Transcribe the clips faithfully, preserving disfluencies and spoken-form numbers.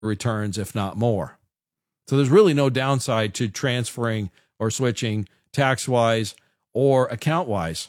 returns, if not more. So there's really no downside to transferring or switching tax-wise or account-wise.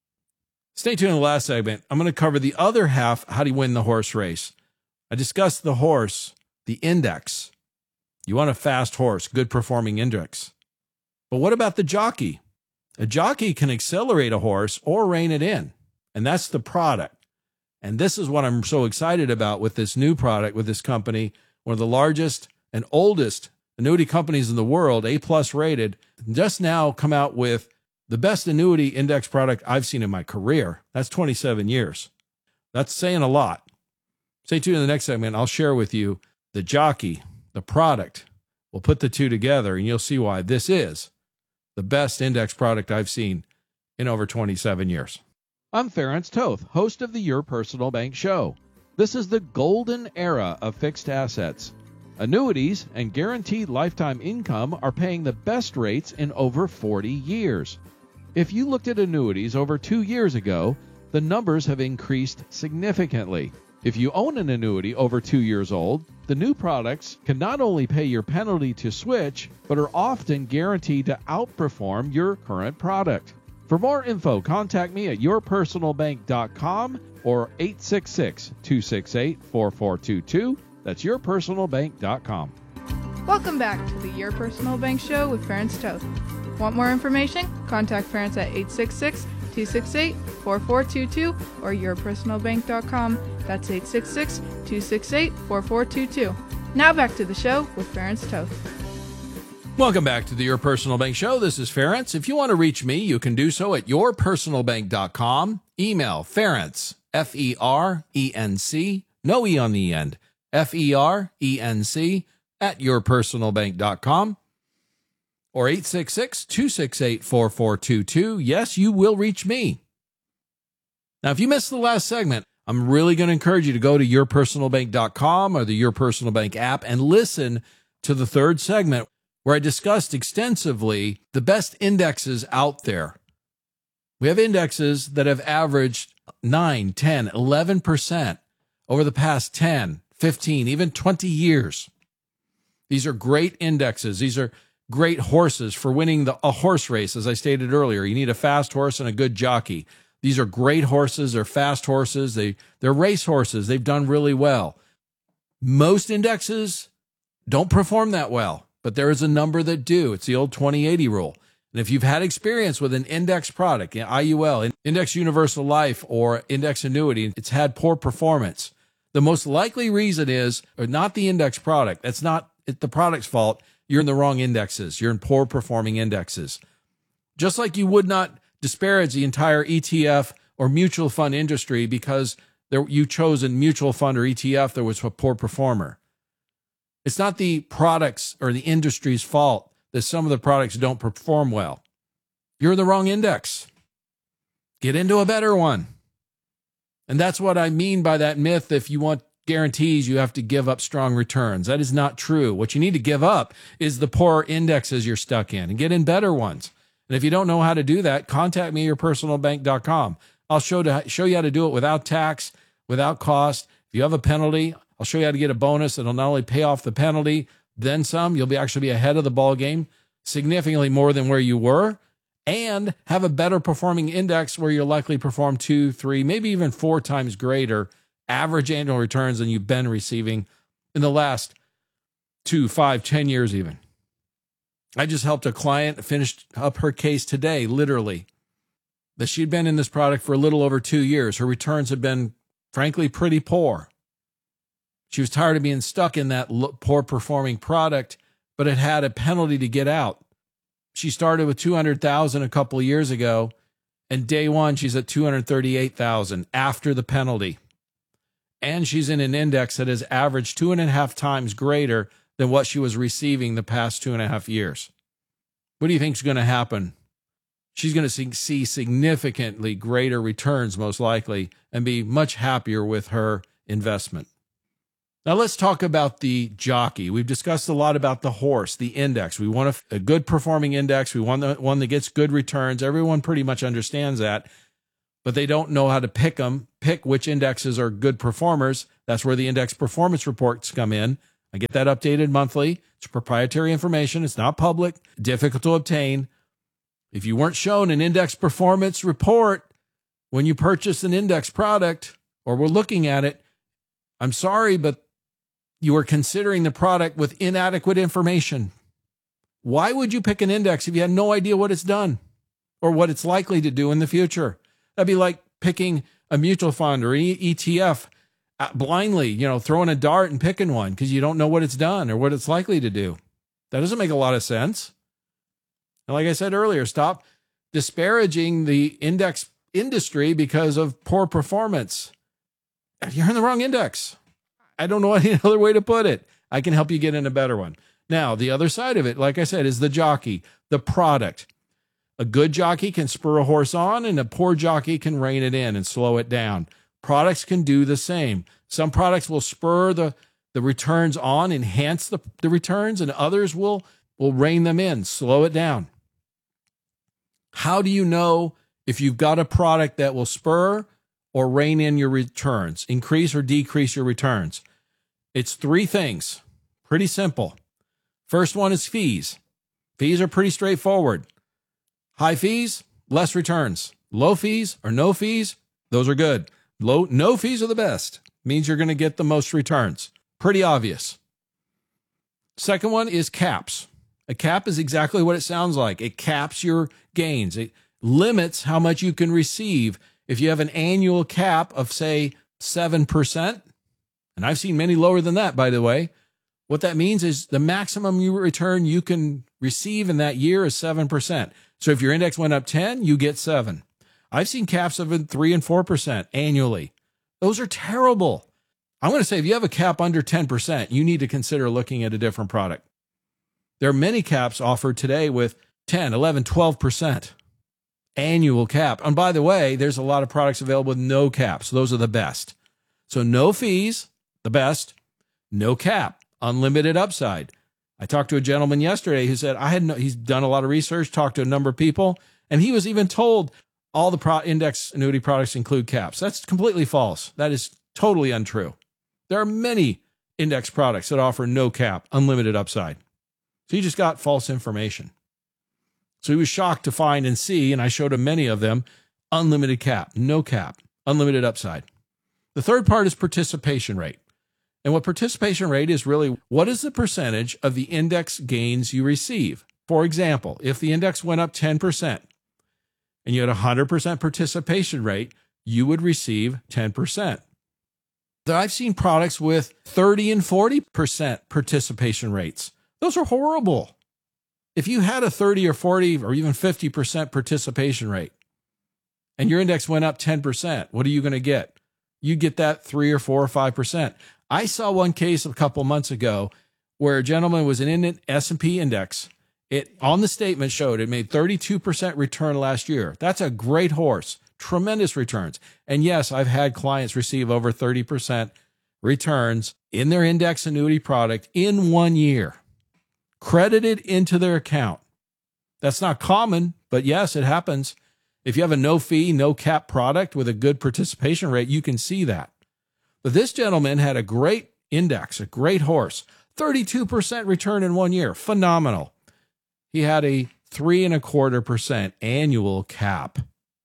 Stay tuned in the last segment. I'm going to cover the other half, how do you win the horse race. I discussed the horse, the index. You want a fast horse, good performing index. But what about the jockey? A jockey can accelerate a horse or rein it in, and that's the product. And this is what I'm so excited about with this new product, with this company, one of the largest and oldest annuity companies in the world, A-plus rated, just now come out with the best annuity index product I've seen in my career. That's twenty-seven years. That's saying a lot. Stay tuned in the next segment. I'll share with you the jockey, the product. We'll put the two together, and you'll see why this is the best index product I've seen in over twenty-seven years. I'm Ference Toth, host of the Your Personal Bank Show. This is the golden era of fixed assets. Annuities and guaranteed lifetime income are paying the best rates in over forty years. If you looked at annuities over two years ago, the numbers have increased significantly. If you own an annuity over two years old, the new products can not only pay your penalty to switch, but are often guaranteed to outperform your current product. For more info, contact me at your personal bank dot com or eight six six, two six eight, four four two two. That's your personal bank dot com. Welcome back to the Your Personal Bank Show with Ference Toth. Want more information? Contact Ference at eight six six, two six eight, four four two two or your personal bank dot com. That's eight six six, two six eight, four four two two. Now back to the show with Ference Toth. Welcome back to the Your Personal Bank Show. This is Ference. If you want to reach me, you can do so at your personal bank dot com. Email Ference, F E R E N C, no E on the end, F E R E N C, at your personal bank dot com. Or eight six six, two six eight, four four two two. Yes, you will reach me. Now, if you missed the last segment, I'm really going to encourage you to go to your personal bank dot com or the Your Personal Bank app and listen to the third segment where I discussed extensively the best indexes out there. We have indexes that have averaged nine, ten, eleven percent over the past ten, fifteen, even twenty years. These are great indexes. These are great horses for winning the, a horse race. As I stated earlier, you need a fast horse and a good jockey. These are great horses. They're fast horses. They, they're race horses. They've done really well. Most indexes don't perform that well, but there is a number that do. It's the old twenty eighty rule. And if you've had experience with an index product, I U L, Index Universal Life, or Index Annuity, it's had poor performance. The most likely reason is or not the index product. That's not the product's fault. You're in the wrong indexes. You're in poor performing indexes. Just like you would not disparage the entire E T F or mutual fund industry because there, you chose a mutual fund or E T F that was a poor performer. It's not the products or the industry's fault that some of the products don't perform well. You're in the wrong index. Get into a better one. And that's what I mean by that myth. If you want guarantees, you have to give up strong returns. That is not true. What you need to give up is the poor indexes you're stuck in and get in better ones. And if you don't know how to do that, contact me at your personal bank dot com. I'll show, to, show you how to do it without tax, without cost. If you have a penalty, I'll show you how to get a bonus that'll not only pay off the penalty, then some. You'll be actually be ahead of the ball game, significantly more than where you were, and have a better performing index where you'll likely perform two, three, maybe even four times greater average annual returns than you've been receiving in the last two, five, ten years even. I just helped a client finish up her case today, literally, that she'd been in this product for a little over two years. Her returns had been, frankly, pretty poor. She was tired of being stuck in that poor performing product, but it had a penalty to get out. She started with two hundred thousand dollars a couple of years ago, and day one, she's at two hundred thirty-eight thousand dollars after the penalty. And she's in an index that has averaged two and a half times greater than what she was receiving the past two and a half years. What do you think is going to happen? She's going to see, see significantly greater returns, most likely, and be much happier with her investment. Now let's talk about the jockey. We've discussed a lot about the horse, the index. We want a, a good performing index. We want the, one that gets good returns. Everyone pretty much understands that, but they don't know how to pick them, pick which indexes are good performers. That's where the index performance reports come in. I get that updated monthly. It's proprietary information. It's not public, difficult to obtain. If you weren't shown an index performance report when you purchased an index product or were looking at it, I'm sorry, but you are considering the product with inadequate information. Why would you pick an index if you had no idea what it's done or what it's likely to do in the future? That'd be like picking a mutual fund or E T F blindly, you know, throwing a dart and picking one because you don't know what it's done or what it's likely to do. That doesn't make a lot of sense. And like I said earlier, stop disparaging the index industry because of poor performance. You're in the wrong index. I don't know any other way to put it. I can help you get in a better one. Now, the other side of it, like I said, is the jockey, the product. A good jockey can spur a horse on, and a poor jockey can rein it in and slow it down. Products can do the same. Some products will spur the, the returns on, enhance the, the returns, and others will, will rein them in, slow it down. How do you know if you've got a product that will spur or rein in your returns, increase or decrease your returns? It's three things. Pretty simple. First one is fees. Fees are pretty straightforward. High fees, less returns. Low fees or no fees, those are good. Low, no fees are the best. Means you're going to get the most returns. Pretty obvious. Second one is caps. A cap is exactly what it sounds like. It caps your gains. It limits how much you can receive. If you have an annual cap of, say, seven percent, and I've seen many lower than that, by the way, what that means is the maximum you return you can receive in that year is seven percent. So if your index went up ten, you get seven. I've seen caps of three and four percent annually. Those are terrible. I'm going to say if you have a cap under ten percent, you need to consider looking at a different product. There are many caps offered today with ten, eleven, twelve percent annual cap. And by the way, there's a lot of products available with no caps. Those are the best. So no fees, the best. No cap, unlimited upside. I talked to a gentleman yesterday who said I had no, he's done a lot of research, talked to a number of people, and he was even told all the pro- index annuity products include caps. That's completely false. That is totally untrue. There are many index products that offer no cap, unlimited upside. So he just got false information. So he was shocked to find and see, and I showed him many of them, unlimited cap, no cap, unlimited upside. The third part is participation rate. And what participation rate is really, what is the percentage of the index gains you receive? For example, if the index went up ten percent and you had a one hundred percent participation rate, you would receive ten percent. I've seen products with thirty and forty percent participation rates. Those are horrible. If you had a thirty or forty or even fifty percent participation rate and your index went up ten percent, what are you going to get? You get that three or four or five percent. I saw one case a couple months ago where a gentleman was in an S and P index. It on the statement showed it made thirty-two percent return last year. That's a great horse. Tremendous returns. And yes, I've had clients receive over thirty percent returns in their index annuity product in one year, credited into their account. That's not common, but yes, it happens. If you have a no fee, no cap product with a good participation rate, you can see that. But this gentleman had a great index, a great horse, thirty-two percent return in one year. Phenomenal. He had a three and a quarter percent annual cap.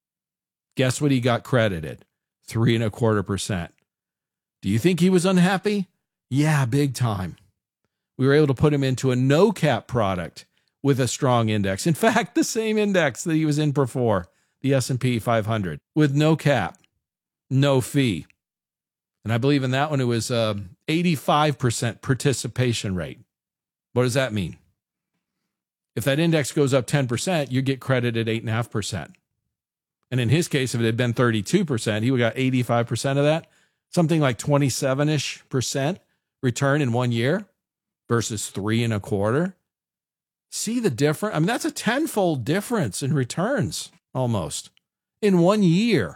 Guess what he got credited? Three and a quarter percent. Do you think he was unhappy? Yeah, big time. We were able to put him into a no cap product with a strong index. In fact, the same index that he was in before, the S and P five hundred, with no cap, no fee. And I believe in that one, it was uh, eighty-five percent participation rate. What does that mean? If that index goes up ten percent, you get credited eight point five percent. And in his case, if it had been thirty-two percent, he would have got eighty-five percent of that, something like twenty-seven-ish percent return in one year versus three and a quarter. See the difference? I mean, that's a tenfold difference in returns almost in one year.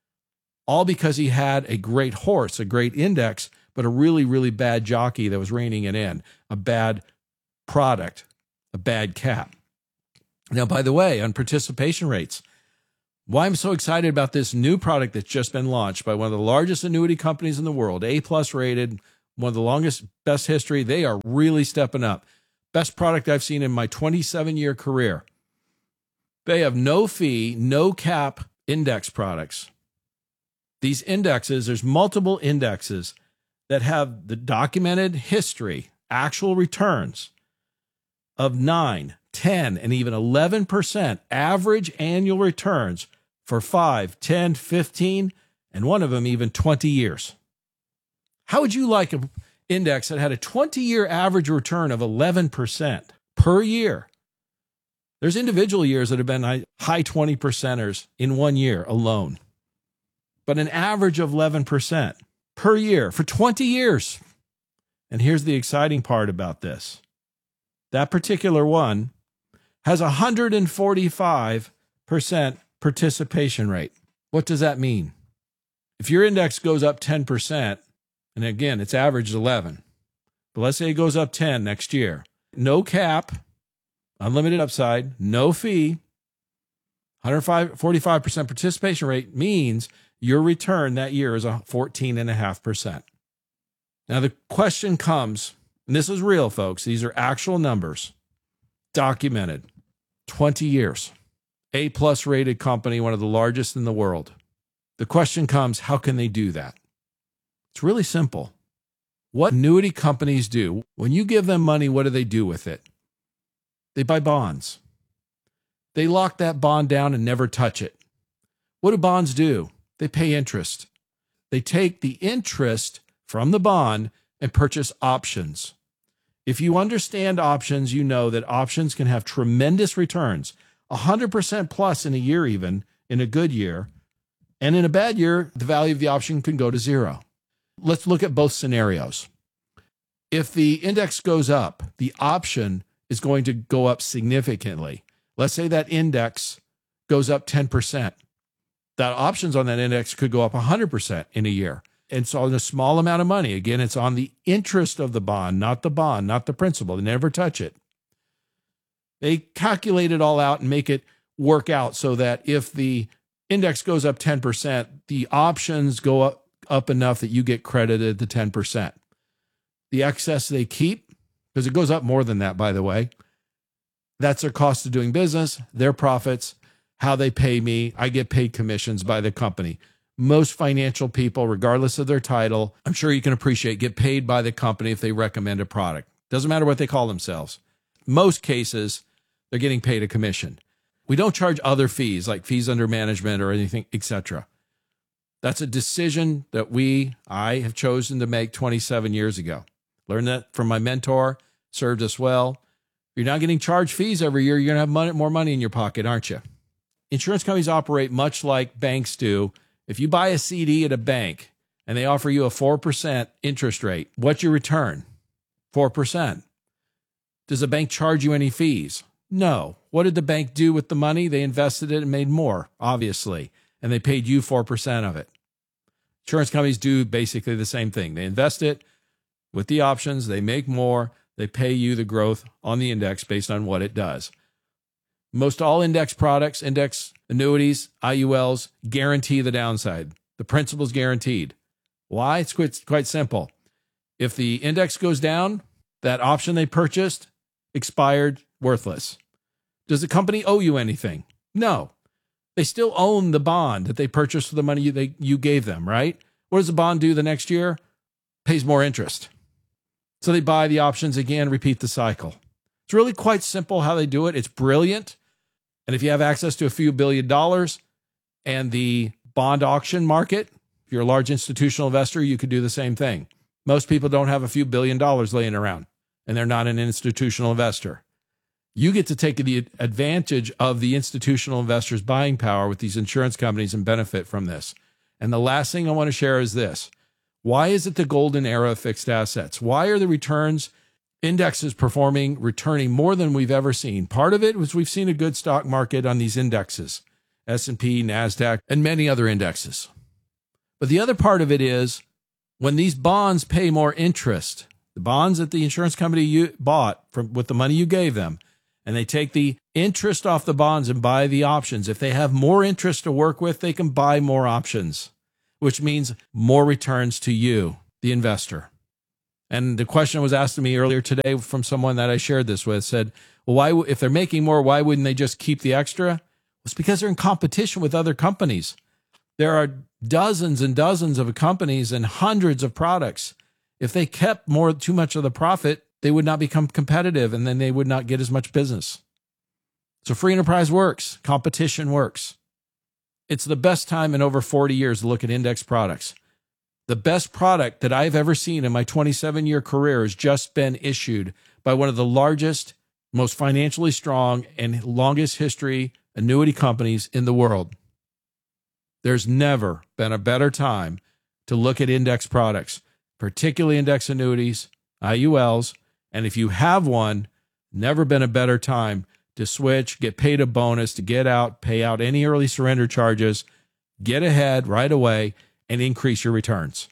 All because he had a great horse, a great index, but a really, really bad jockey that was reining it in, a bad product, a bad cap. Now, by the way, on participation rates, why I'm so excited about this new product that's just been launched by one of the largest annuity companies in the world, A-plus rated, one of the longest, best history. They are really stepping up. Best product I've seen in my twenty-seven year career. They have no fee, no cap index products. These indexes, there's multiple indexes that have the documented history, actual returns of nine, ten, and even eleven percent average annual returns for five, ten, fifteen, and one of them even twenty years. How would you like an index that had a twenty year average return of eleven percent per year? There's individual years that have been high twenty percenters in one year alone, but an average of eleven percent per year for twenty years. And here's the exciting part about this. That particular one has a one hundred forty-five percent participation rate. What does that mean? If your index goes up ten percent, and again, it's averaged eleven, but let's say it goes up ten next year, no cap, unlimited upside, no fee, one hundred forty-five percent participation rate means your return that year is a fourteen point five percent. Now the question comes, and this is real, folks. These are actual numbers, documented, twenty years, A-plus rated company, one of the largest in the world. The question comes, how can they do that? It's really simple. What annuity companies do, when you give them money, what do they do with it? They buy bonds. They lock that bond down and never touch it. What do bonds do? They pay interest. They take the interest from the bond and purchase options. If you understand options, you know that options can have tremendous returns, one hundred percent plus in a year even, in a good year. And in a bad year, the value of the option can go to zero. Let's look at both scenarios. If the index goes up, the option is going to go up significantly. Let's say that index goes up ten percent. That options on that index could go up one hundred percent in a year. And so on a small amount of money. Again, it's on the interest of the bond, not the bond, not the principal. They never touch it. They calculate it all out and make it work out so that if the index goes up ten percent, the options go up, up enough that you get credited the ten percent. The excess they keep, because it goes up more than that, by the way, that's their cost of doing business, their profits, how they pay me. I get paid commissions by the company. Most financial people, regardless of their title, I'm sure you can appreciate, get paid by the company if they recommend a product. Doesn't matter what they call themselves. Most cases, they're getting paid a commission. We don't charge other fees, like fees under management or anything, et cetera. That's a decision that we, I have chosen to make twenty-seven years ago. Learned that from my mentor, served us well. You're not getting charged fees every year. You're going to have money, more money in your pocket, aren't you? Insurance companies operate much like banks do. If you buy a C D at a bank and they offer you a four percent interest rate, what's your return? four percent. Does the bank charge you any fees? No. What did the bank do with the money? They invested it and made more, obviously, and they paid you four percent of it. Insurance companies do basically the same thing. They invest it with the options. They make more. They pay you the growth on the index based on what it does. Most all index products, index annuities, I U Ls, guarantee the downside. The principal is guaranteed. Why? It's quite, quite simple. If the index goes down, that option they purchased expired, worthless. Does the company owe you anything? No. They still own the bond that they purchased for the money you, they, you gave them, right? What does the bond do the next year? Pays more interest. So they buy the options again, repeat the cycle. It's really quite simple how they do it. It's brilliant. And if you have access to a few billion dollars and the bond auction market, if you're a large institutional investor, you could do the same thing. Most people don't have a few billion dollars laying around, and they're not an institutional investor. You get to take the advantage of the institutional investors' buying power with these insurance companies and benefit from this. And the last thing I want to share is this. Why is it the golden era of fixed assets? Why are the returns indexes performing, returning more than we've ever seen? Part of it was we've seen a good stock market on these indexes, S and P, NASDAQ, and many other indexes. But the other part of it is when these bonds pay more interest, the bonds that the insurance company you bought from with the money you gave them, and they take the interest off the bonds and buy the options. If they have more interest to work with, they can buy more options, which means more returns to you, the investor. And the question was asked to me earlier today from someone that I shared this with, said, well, why, if they're making more, why wouldn't they just keep the extra? It's because they're in competition with other companies. There are dozens and dozens of companies and hundreds of products. If they kept more, too much of the profit, they would not become competitive, and then they would not get as much business. So free enterprise works. Competition works. It's the best time in over forty years to look at index products. The best product that I've ever seen in my twenty-seven year career has just been issued by one of the largest, most financially strong, and longest history annuity companies in the world. There's never been a better time to look at index products, particularly index annuities, I U Ls, and if you have one, never been a better time to switch, get paid a bonus, to get out, pay out any early surrender charges, get ahead right away, and increase your returns.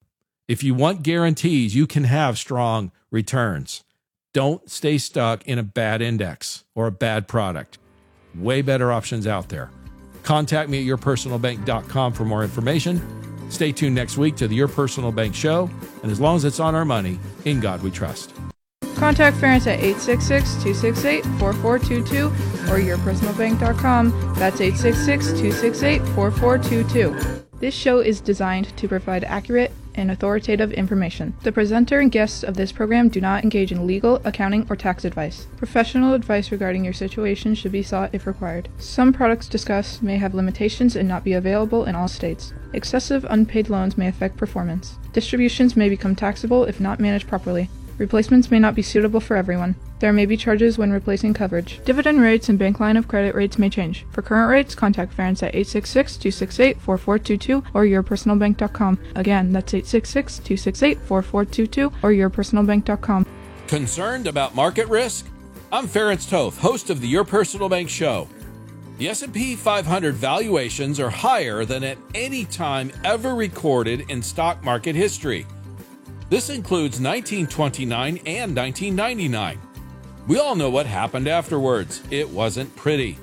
If you want guarantees, you can have strong returns. Don't stay stuck in a bad index or a bad product. Way better options out there. Contact me at your personal bank dot com for more information. Stay tuned next week to the Your Personal Bank Show, and as long as it's on our money, in God we trust. Contact Ference at eight six six, two six eight, four four two two or your personal bank dot com. That's eight six six, two six eight, four four two two. This show is designed to provide accurate and authoritative information. The presenter and guests of this program do not engage in legal, accounting, or tax advice. Professional advice regarding your situation should be sought if required. Some products discussed may have limitations and not be available in all states. Excessive unpaid loans may affect performance. Distributions may become taxable if not managed properly. Replacements may not be suitable for everyone. There may be charges when replacing coverage. Dividend rates and bank line of credit rates may change. For current rates, contact Ference at eight six six, two six eight, four four two two or your personal bank dot com. Again, that's eight six six, two six eight, four four two two or your personal bank dot com. Concerned about market risk? I'm Ference Toth, host of the Your Personal Bank Show. The S and P five hundred valuations are higher than at any time ever recorded in stock market history. This includes nineteen twenty-nine and nineteen ninety-nine. We all know what happened afterwards. It wasn't pretty.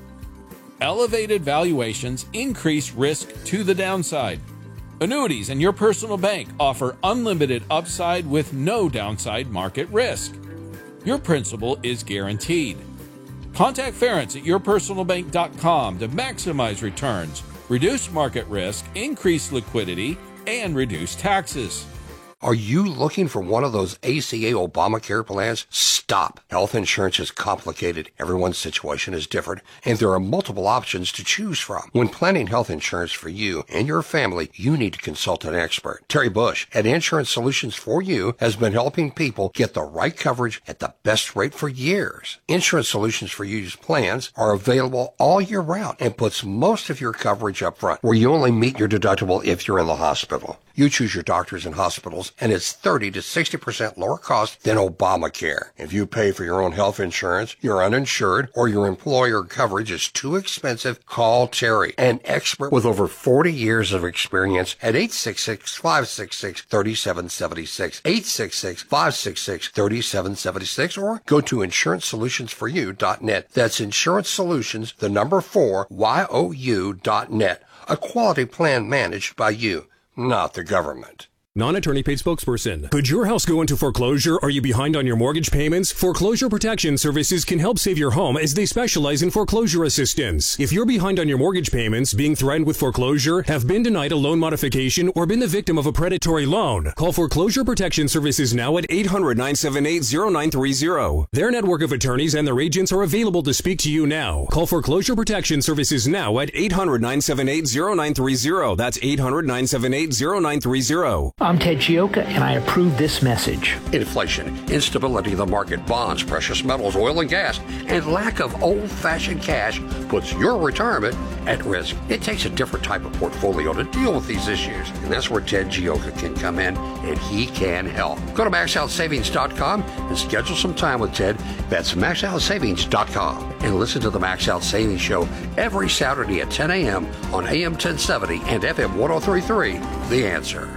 Elevated valuations increase risk to the downside. Annuities and Your Personal Bank offer unlimited upside with no downside market risk. Your principal is guaranteed. Contact Ference at your personal bank dot com to maximize returns, reduce market risk, increase liquidity, and reduce taxes. Are you looking for one of those A C A Obamacare plans? Stop. Health insurance is complicated. Everyone's situation is different, and there are multiple options to choose from. When planning health insurance for you and your family, you need to consult an expert. Terry Bush at Insurance Solutions for You has been helping people get the right coverage at the best rate for years. Insurance Solutions for You's plans are available all year round and puts most of your coverage up front, where you only meet your deductible if you're in the hospital. You choose your doctors and hospitals, and it's thirty to sixty percent lower cost than Obamacare. If you pay for your own health insurance, you're uninsured, or your employer coverage is too expensive, call Terry, an expert with over forty years of experience at eight six six, five six six, three seven seven six, eight six six, five six six, three seven seven six, or go to insurance solutions for you dot net. That's Insurance Solutions, the number four, Y O U dot net. A quality plan managed by you, not the government. Non-attorney paid spokesperson. Could your house go into foreclosure? Are you behind on your mortgage payments? Foreclosure Protection Services can help save your home, as they specialize in foreclosure assistance. If you're behind on your mortgage payments, being threatened with foreclosure, have been denied a loan modification, or been the victim of a predatory loan, call Foreclosure Protection Services now at eight hundred, nine seven eight, zero nine three zero. Their network of attorneys and their agents are available to speak to you now. Call Foreclosure Protection Services now at eight hundred, nine seven eight, zero nine three zero. That's eight hundred, nine seven eight, zero nine three zero. I'm Ted Gioka, and I approve this message. Inflation, instability of the market, bonds, precious metals, oil and gas, and lack of old-fashioned cash puts your retirement at risk. It takes a different type of portfolio to deal with these issues, and that's where Ted Gioka can come in, and he can help. Go to max out savings dot com and schedule some time with Ted. That's max out savings dot com, and listen to the Max Out Savings Show every Saturday at ten a.m. on A M ten seventy and F M one oh three point three. The Answer.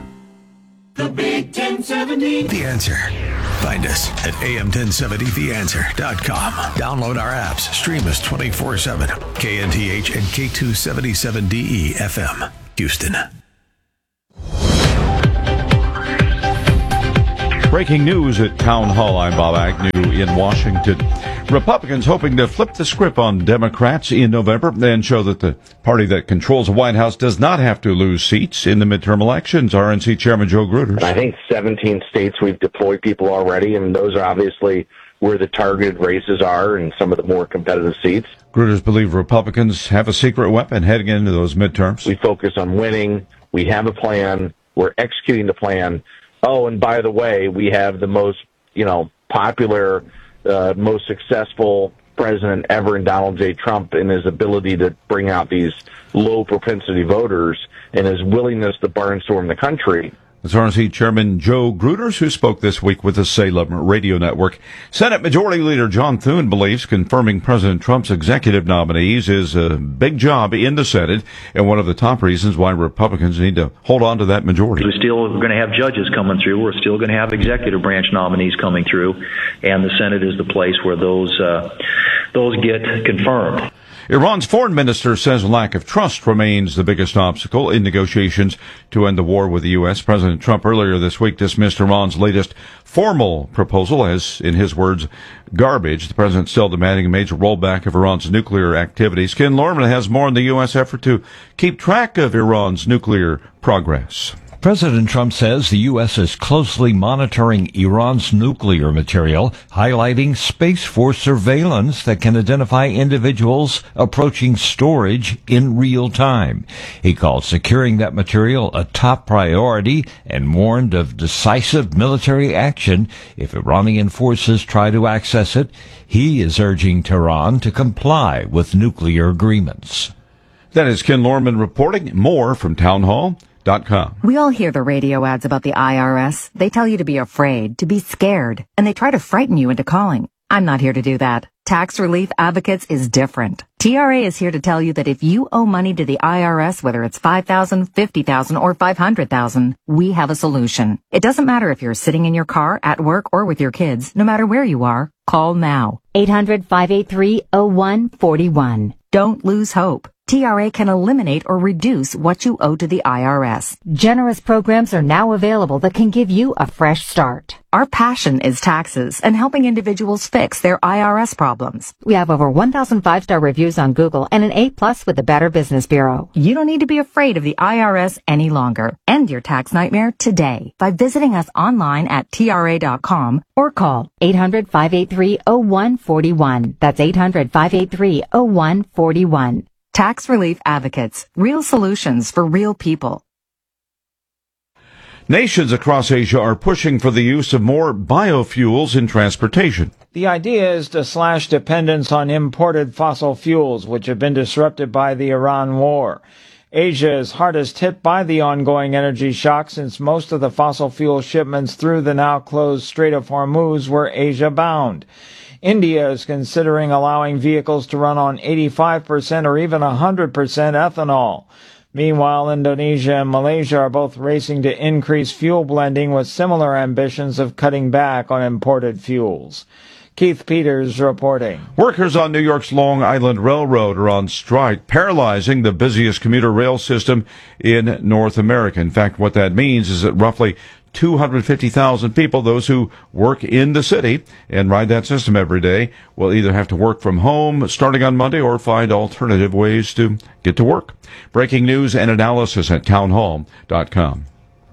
The Big ten seventy. The Answer. Find us at A M ten seventy the answer dot com. Download our apps. Stream us twenty-four seven. K N T H and K two seventy-seven D E F M. Houston. Breaking news at Town Hall. I'm Bob Agnew in Washington. Republicans hoping to flip the script on Democrats in November and show that the party that controls the White House does not have to lose seats in the midterm elections. R N C Chairman Joe Gruters. I think seventeen states we've deployed people already, and those are obviously where the targeted races are and some of the more competitive seats. Gruters believe Republicans have a secret weapon heading into those midterms. We focus on winning. We have a plan. We're executing the plan. Oh, and by the way, we have the most, you know, popular, uh, most successful president ever in Donald J. Trump in his ability to bring out these low propensity voters and his willingness to barnstorm the country. That's R N C Chairman Joe Gruters, who spoke this week with the Salem Radio Network. Senate Majority Leader John Thune believes confirming President Trump's executive nominees is a big job in the Senate and one of the top reasons why Republicans need to hold on to that majority. We're still going to have judges coming through. We're still going to have executive branch nominees coming through, and the Senate is the place where those uh, those get confirmed. Iran's foreign minister says lack of trust remains the biggest obstacle in negotiations to end the war with the U S. President Trump earlier this week dismissed Iran's latest formal proposal as, in his words, garbage. The president still demanding a major rollback of Iran's nuclear activities. Ken Lorman has more on the U S effort to keep track of Iran's nuclear progress. President Trump says the U S is closely monitoring Iran's nuclear material, highlighting Space Force surveillance that can identify individuals approaching storage in real time. He called securing that material a top priority and warned of decisive military action if Iranian forces try to access it. He is urging Tehran to comply with nuclear agreements. That is Ken Lorman reporting. More from Town Hall. We all hear the radio ads about the I R S. They tell you to be afraid, to be scared, and they try to frighten you into calling. I'm not here to do that. Tax Relief Advocates is different. T R A is here to tell you that if you owe money to the I R S, whether it's five thousand dollars, fifty thousand dollars, or five hundred thousand dollars, we have a solution. It doesn't matter if you're sitting in your car, at work, or with your kids. No matter where you are, call now. eight hundred, five eight three, oh one four one. Don't lose hope. T R A can eliminate or reduce what you owe to the I R S. Generous programs are now available that can give you a fresh start. Our passion is taxes and helping individuals fix their I R S problems. We have over one thousand five-star reviews on Google and an A plus with the Better Business Bureau. You don't need to be afraid of the I R S any longer. End your tax nightmare today by visiting us online at T R A dot com or call eight hundred, five eight three, oh one four one. That's eight hundred, five eight three, oh one four one. Tax Relief Advocates. Real solutions for real people. Nations across Asia are pushing for the use of more biofuels in transportation. The idea is to slash dependence on imported fossil fuels, which have been disrupted by the Iran war. Asia is hardest hit by the ongoing energy shock since most of the fossil fuel shipments through the now closed Strait of Hormuz were Asia-bound. India is considering allowing vehicles to run on eighty-five percent or even one hundred percent ethanol. Meanwhile, Indonesia and Malaysia are both racing to increase fuel blending with similar ambitions of cutting back on imported fuels. Keith Peters reporting. Workers on New York's Long Island Railroad are on strike, paralyzing the busiest commuter rail system in North America. In fact, what that means is that roughly two hundred fifty thousand people, those who work in the city and ride that system every day, will either have to work from home starting on Monday or find alternative ways to get to work. Breaking news and analysis at town hall dot com.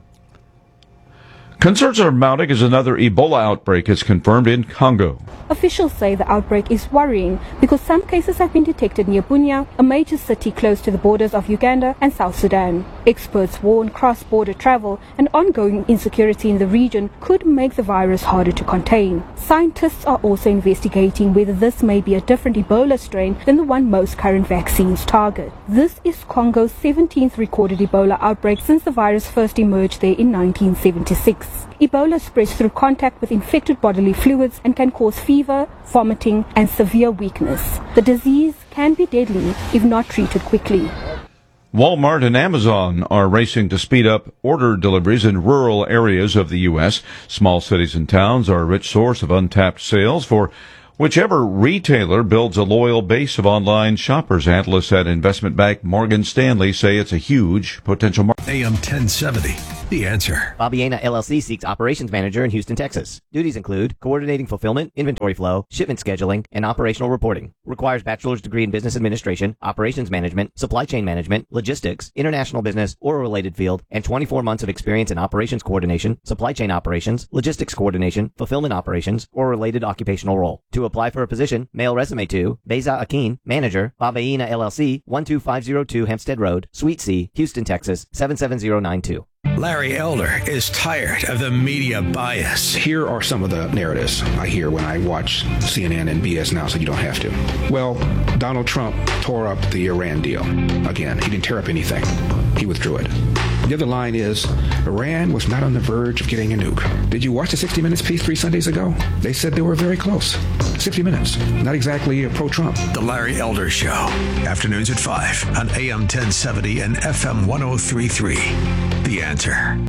Concerns are mounting as another Ebola outbreak is confirmed in Congo. Officials say the outbreak is worrying because some cases have been detected near Bunia, a major city close to the borders of Uganda and South Sudan. Experts warn cross-border travel and ongoing insecurity in the region could make the virus harder to contain. Scientists are also investigating whether this may be a different Ebola strain than the one most current vaccines target. This is Congo's seventeenth recorded Ebola outbreak since the virus first emerged there in nineteen seventy-six. Ebola spreads through contact with infected bodily fluids and can cause fever, vomiting, and severe weakness. The disease can be deadly if not treated quickly. Walmart and Amazon are racing to speed up order deliveries in rural areas of the U S. Small cities and towns are a rich source of untapped sales for whichever retailer builds a loyal base of online shoppers. Analysts at investment bank Morgan Stanley say it's a huge potential market. A M ten seventy, The Answer. Fabiana L L C seeks operations manager in Houston, Texas. Duties include coordinating fulfillment, inventory flow, shipment scheduling, and operational reporting. Requires bachelor's degree in business administration, operations management, supply chain management, logistics, international business, or a related field, and twenty-four months of experience in operations coordination, supply chain operations, logistics coordination, fulfillment operations, or a related occupational role. To apply for a position, mail resume to Beza Akin, manager, Fabiana L L C, one two five zero two Hempstead Road, Suite C, Houston, Texas, seven seven zero nine two. Larry Elder is tired of the media bias. Here are some of the narratives I hear when I watch C N N and B S Now, so you don't have to. Well, Donald Trump tore up the Iran deal. Again, he didn't tear up anything. He withdrew it. The other line is, Iran was not on the verge of getting a nuke. Did you watch the sixty minutes piece three Sundays ago? They said they were very close. sixty minutes. Not exactly pro-Trump. The Larry Elder Show. Afternoons at five on A M ten seventy and F M one oh three point three. The Answer.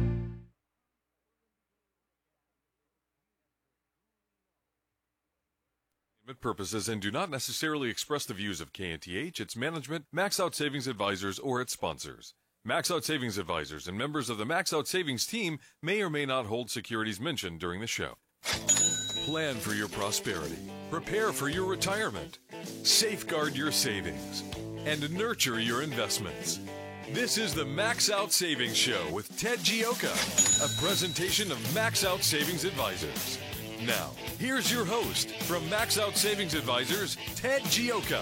Purposes and do not necessarily express the views of K N T H, its management, Max Out Savings Advisors, or its sponsors. Max Out Savings Advisors and members of the Max Out Savings team may or may not hold securities mentioned during the show. Plan for your prosperity, prepare for your retirement, safeguard your savings, and nurture your investments. This is the Max Out Savings Show with Ted Gioka, a presentation of Max Out Savings Advisors. Now, here's your host from Max Out Savings Advisors, Ted Gioka.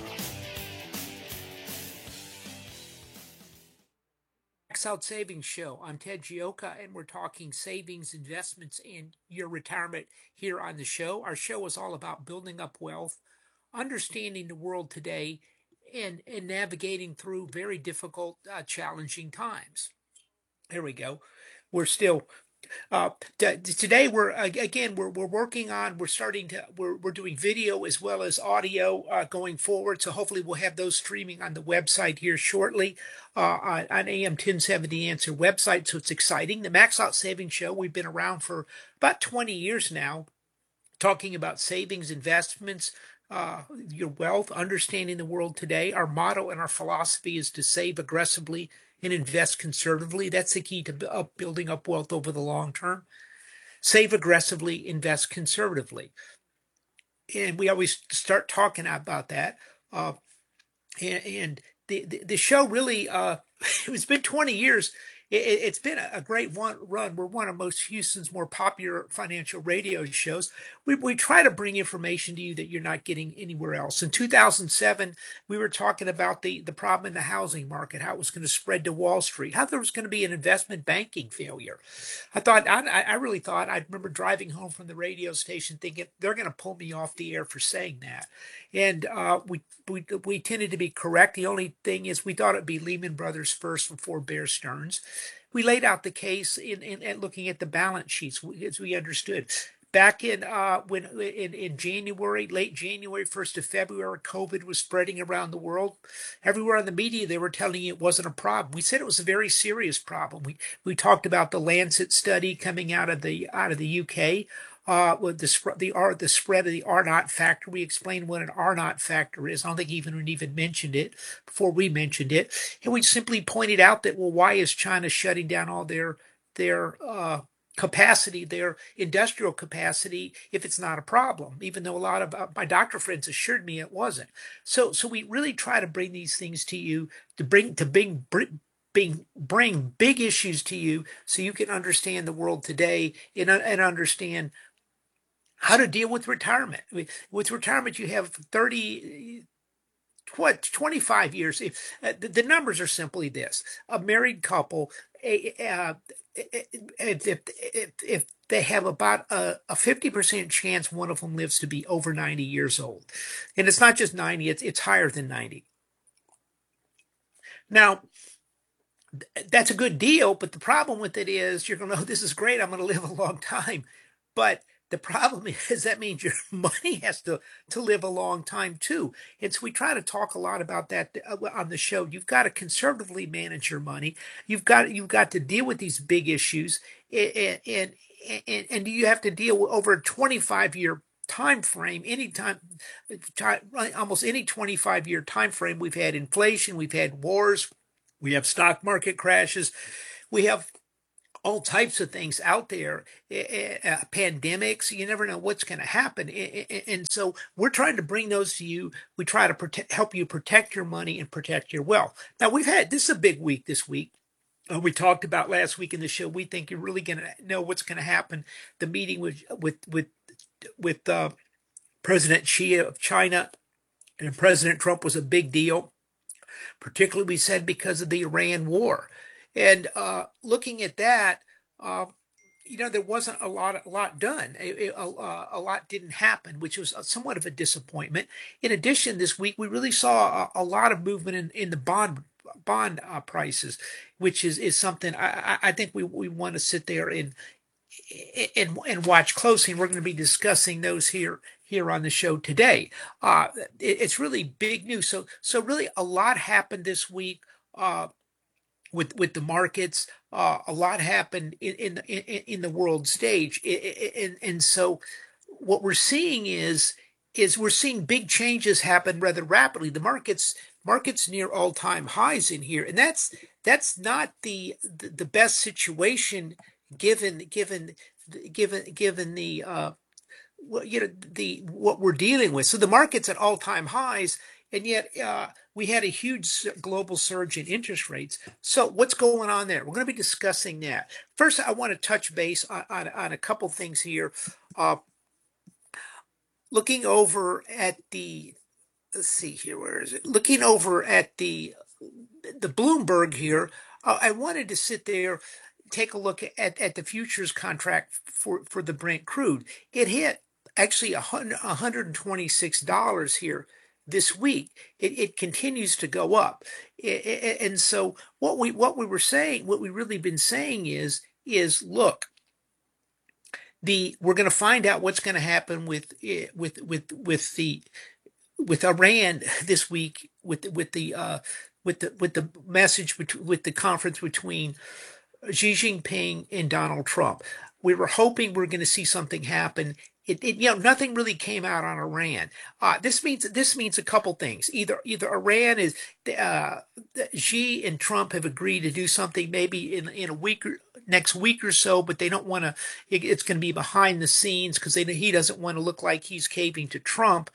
Max Out Savings Show. I'm Ted Gioka, and we're talking savings, investments, and your retirement here on the show. Our show is all about building up wealth, understanding the world today, and, and navigating through very difficult, uh, challenging times. There we go. We're still... Uh, t- today we're again we're we're working on we're starting to we're we're doing video as well as audio uh, going forward. So hopefully we'll have those streaming on the website here shortly uh, on, on A M ten seventy Answer website. So it's exciting. The Max Out Savings Show. We've been around for about twenty years now, talking about savings, investments, uh, your wealth, understanding the world today. Our motto and our philosophy is to save aggressively and invest conservatively. That's the key to up, building up wealth over the long term. Save aggressively, invest conservatively. And we always start talking about that. Uh, and and the, the, the show really, uh, it's been twenty years. It, it's been a great one run. We're one of most Houston's more popular financial radio shows. We we try to bring information to you that you're not getting anywhere else. In two thousand seven, we were talking about the, the problem in the housing market, how it was going to spread to Wall Street, how there was going to be an investment banking failure. I thought, I, I really thought, I remember driving home from the radio station thinking, they're going to pull me off the air for saying that. And uh, we, we we tended to be correct. The only thing is we thought it'd be Lehman Brothers first before Bear Stearns. We laid out the case in, in, in looking at the balance sheets as we understood. Back in uh, when in, in January, late January, first of February, COVID was spreading around the world. Everywhere on the media, they were telling you it wasn't a problem. We said it was a very serious problem. We we talked about the Lancet study coming out of the out of the U K. Uh, with the spread, the R, the spread of the R naught factor. We explained what an R naught factor is. I don't think even we even mentioned it before we mentioned it, and we simply pointed out that, well, why is China shutting down all their their uh, capacity, their industrial capacity, if it's not a problem? Even though a lot of uh, my doctor friends assured me it wasn't. So, so we really try to bring these things to you to bring to bring. bring Bring, bring big issues to you so you can understand the world today and, and understand how to deal with retirement. With retirement, you have thirty, what, twenty-five years. If, uh, the, the numbers are simply this. A married couple, uh, if, if, if, if they have about a, a fifty percent chance one of them lives to be over ninety years old. And it's not just ninety, it's, it's higher than ninety. Now, that's a good deal, but the problem with it is you're going to, oh, this is great, I'm going to live a long time. But the problem is that means your money has to, to live a long time too. And so we try to talk a lot about that on the show. You've got to conservatively manage your money. You've got you've got to deal with these big issues, and and and, and you have to deal with over a twenty-five year time frame. Any time, almost any twenty-five year time frame, we've had inflation, we've had wars, we have stock market crashes, we have all types of things out there, uh, pandemics. You never know what's going to happen, and so we're trying to bring those to you. We try to protect, help you protect your money and protect your wealth. Now we've had this is a big week this week. Uh, we talked about last week in the show. We think you're really going to know what's going to happen. The meeting with with with with uh, President Xi of China and President Trump was a big deal, particularly we said because of the Iran war. And uh, looking at that, uh, you know, there wasn't a lot, a lot done. A, a, a lot didn't happen, which was somewhat of a disappointment. In addition, this week we really saw a, a lot of movement in, in the bond bond uh, prices, which is is something I, I think we we want to sit there and and and watch closely. And we're going to be discussing those here here on the show today. Uh, it, it's really big news. So so really a lot happened this week. Uh, with with the markets, uh, a lot happened in in, in, in the world stage, and and so what we're seeing is is we're seeing big changes happen rather rapidly. The markets markets near all time highs in here, and that's that's not the the, the best situation given given given given the uh, you know the what we're dealing with. So the market's at all time highs. And yet uh, we had a huge global surge in interest rates. So what's going on there? We're going to be discussing that. First, I want to touch base on, on, on a couple things here. Uh, looking over at the, let's see here, where is it? Looking over at the the Bloomberg here, uh, I wanted to sit there, take a look at, at the futures contract for, for the Brent crude. It hit actually one hundred twenty-six dollars here this week. It, it continues to go up, it, it, and so what we what we were saying, what we really been saying is is look, the we're going to find out what's going to happen with with with with the with Iran this week with with the uh, with the with the message with the conference between Xi Jinping and Donald Trump. We were hoping we we're going to see something happen. It, it, you know, nothing really came out on Iran. Uh, this means this means a couple things. Either either Iran is uh, Xi and Trump have agreed to do something maybe in in a week or next week or so, but they don't want to. It, it's going to be behind the scenes because he doesn't want to look like he's caving to Trump.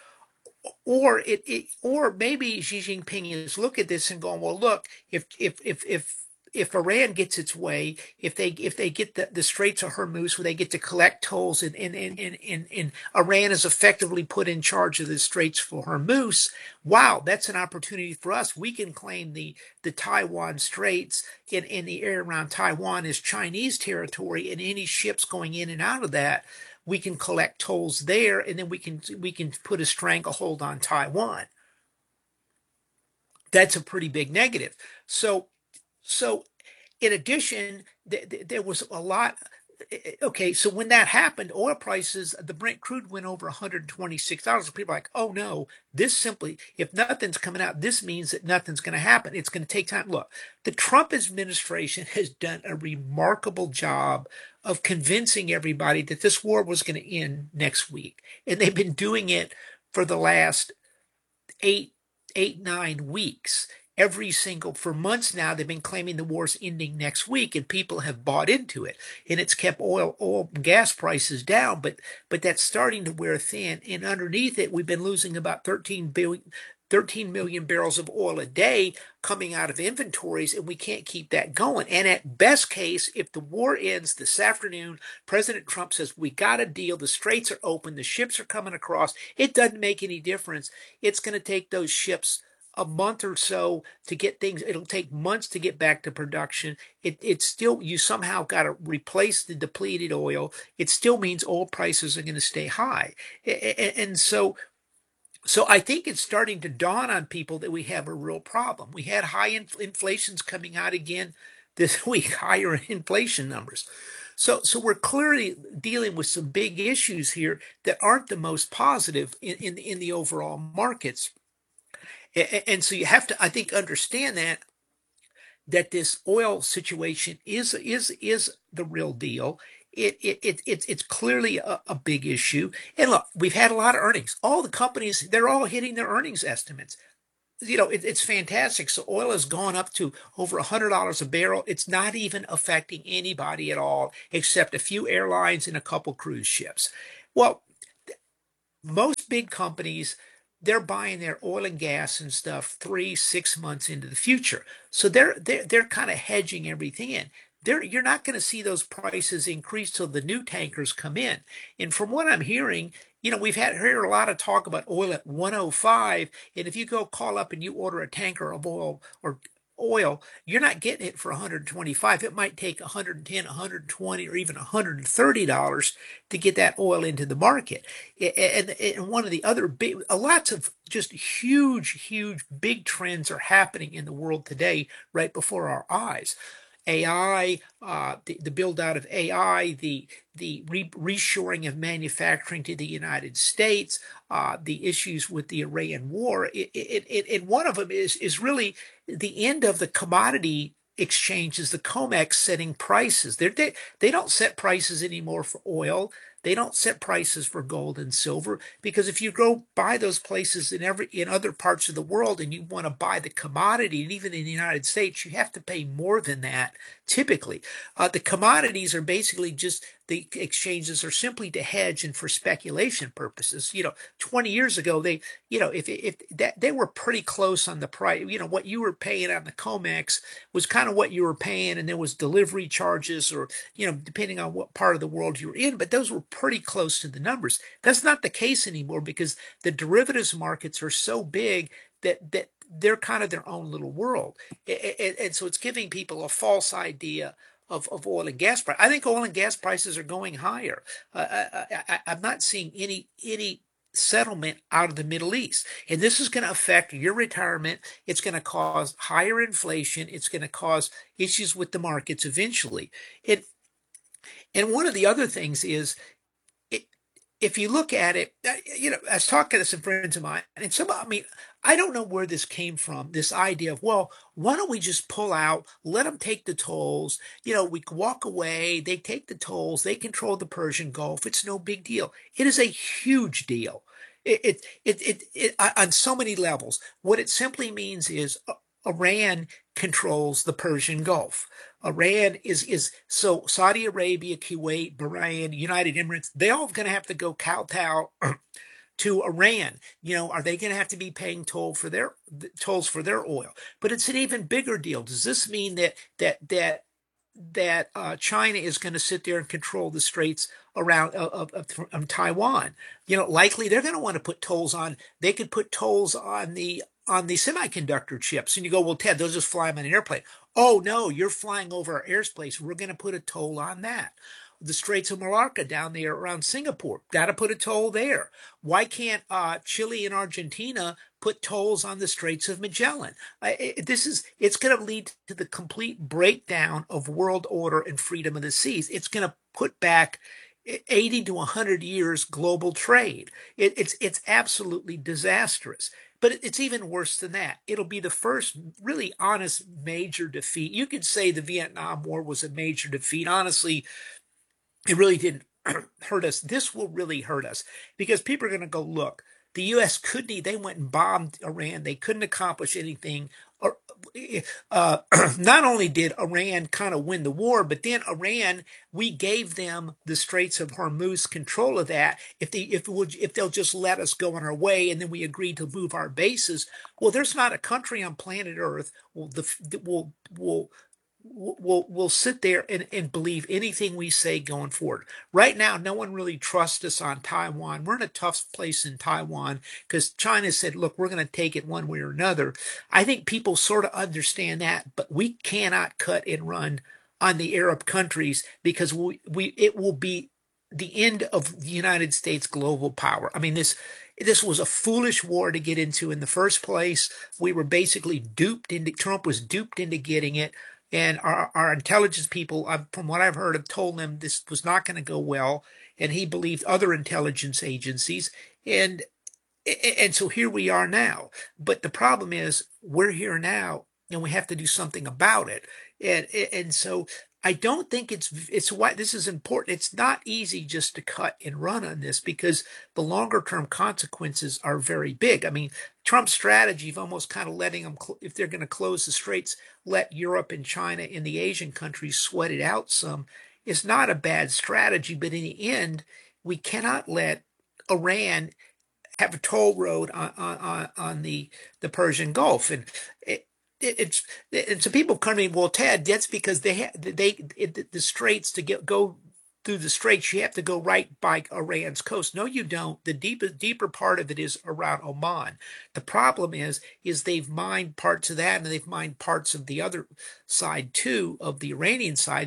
Or it, it or maybe Xi Jinping is look at this and going, well, look, if if if if if Iran gets its way, if they if they get the, the Straits of Hormuz where they get to collect tolls and and, and, and, and and Iran is effectively put in charge of the Straits for Hormuz, wow, that's an opportunity for us. We can claim the, the Taiwan Straits in, in the area around Taiwan as Chinese territory, and any ships going in and out of that, we can collect tolls there, and then we can we can put a stranglehold on Taiwan. That's a pretty big negative. So So, in addition, th- th- there was a lot. Okay, so when that happened, oil prices, the Brent crude went over one hundred twenty-six dollars. People are like, oh no, this simply, if nothing's coming out, this means that nothing's going to happen. It's going to take time. Look, the Trump administration has done a remarkable job of convincing everybody that this war was going to end next week. And they've been doing it for the last eight, eight, nine weeks. Every single, for months now, they've been claiming the war's ending next week, and people have bought into it. And it's kept oil, oil and gas prices down, but but that's starting to wear thin. And underneath it, we've been losing about thirteen billion, thirteen million barrels of oil a day coming out of inventories, and we can't keep that going. And at best case, if the war ends this afternoon, President Trump says, we got a deal, the straits are open, the ships are coming across, it doesn't make any difference. It's going to take those ships a month or so to get things. It'll take months to get back to production. It it's still, you somehow got to replace the depleted oil. It still means oil prices are going to stay high. And so, so I think it's starting to dawn on people that we have a real problem. We had high inf- inflations coming out again this week, higher inflation numbers. So, so we're clearly dealing with some big issues here that aren't the most positive in, in, in the overall markets. And so you have to, I think, understand that that this oil situation is is is the real deal. It it it, it it's clearly a, a big issue. And look, we've had a lot of earnings. All the companies, they're all hitting their earnings estimates. you know, it, it's fantastic. So oil has gone up to over one hundred dollars a barrel. It's not even affecting anybody at all, except a few airlines and a couple cruise ships. Well, most big companies, they're buying their oil and gas and stuff three, six months into the future. So they're they're they're kind of hedging everything in. There, you're not going to see those prices increase till the new tankers come in. And from what I'm hearing, you know, we've had heard a lot of talk about oil at one oh five, and if you go call up and you order a tanker of oil or oil, you're not getting it for one hundred twenty-five. It might take one hundred ten, one hundred twenty, or even one hundred thirty dollars to get that oil into the market. And, and one of the other big, lots of just huge, huge, big trends are happening in the world today right before our eyes. A I, uh, the, the build out of A I, the the re- reshoring of manufacturing to the United States, uh, the issues with the Iran war. It, it, it, and one of them is is really the end of the commodity exchanges, the COMEX setting prices. They're, they they don't set prices anymore for oil. They don't set prices for gold and silver, because if you go buy those places in every in other parts of the world and you want to buy the commodity, and even in the United States, you have to pay more than that typically. Uh, the commodities are basically just, the exchanges are simply to hedge and for speculation purposes. You know, twenty years ago, they, you know, if if that they were pretty close on the price. You know, what you were paying on the COMEX was kind of what you were paying, and there was delivery charges, or, you know, depending on what part of the world you were in, but those were pretty close to the numbers. That's not the case anymore, because the derivatives markets are so big that that they're kind of their own little world. And, and so it's giving people a false idea of, of oil and gas price. I think oil and gas prices are going higher. Uh, I, I, I'm not seeing any any settlement out of the Middle East. And this is going to affect your retirement. It's going to cause higher inflation. It's going to cause issues with the markets eventually. It, and one of the other things is, if you look at it, you know, I was talking to some friends of mine, and some, I mean, I don't know where this came from, this idea of, well, why don't we just pull out, let them take the tolls, you know, we walk away, they take the tolls, they control the Persian Gulf, it's no big deal. It is a huge deal. It, it, it, it, it on so many levels. What it simply means is Iran controls the Persian Gulf. Iran is, is so Saudi Arabia, Kuwait, Bahrain, United Emirates, they all going to have to go kowtow to Iran. You know, are they going to have to be paying toll for their tolls for their oil? But it's an even bigger deal. Does this mean that that that that uh, China is going to sit there and control the straits around of, of, of Taiwan? You know, likely they're going to want to put tolls on. They could put tolls on the on the semiconductor chips. And you go, well, Ted, they'll just fly them on an airplane. Oh, no, you're flying over our airspace. We're going to put a toll on that. The Straits of Malacca down there around Singapore, got to put a toll there. Why can't uh, Chile and Argentina put tolls on the Straits of Magellan? Uh, it, this is, it's going to lead to the complete breakdown of world order and freedom of the seas. It's going to put back eighty to one hundred years global trade. It, it's, it's absolutely disastrous. But it's even worse than that. It'll be the first really honest major defeat. You could say the Vietnam War was a major defeat. Honestly, it really didn't hurt us. This will really hurt us, because people are going to go, look, the U S couldn't, they went and bombed Iran. They couldn't accomplish anything. Or, uh, not only did Iran kind of win the war, but then Iran, we gave them the Straits of Hormuz, control of that. If they if it would, if they'll just let us go on our way, and then we agreed to move our bases. Well, there's not a country on planet Earth will the will will. We'll, we'll sit there and, and believe anything we say going forward. Right now, no one really trusts us on Taiwan. We're in a tough place in Taiwan because China said, look, we're going to take it one way or another. I think people sort of understand that, but we cannot cut and run on the Arab countries, because we, we it will be the end of the United States global power. I mean, this This was a foolish war to get into in the first place. We were basically duped into, Trump was duped into getting it. And our, our intelligence people, from what I've heard, have told him this was not going to go well. And he believed other intelligence agencies. And and so here we are now. But the problem is, we're here now, and we have to do something about it. And, and so I don't think it's it's why this is important. It's not easy just to cut and run on this because the longer term consequences are very big. I mean, Trump's strategy of almost kind of letting them, cl- if they're going to close the straits, let Europe and China and the Asian countries sweat it out some, is not a bad strategy. But in the end, we cannot let Iran have a toll road on on on the the Persian Gulf, and it, it, it's and so people come to me, well, Ted, that's because they have they it, the straits to get go through the straits, you have to go right by Iran's coast. No, you don't. The deeper deeper part of it is around Oman. The problem is is they've mined parts of that, and they've mined parts of the other side too, of the Iranian side.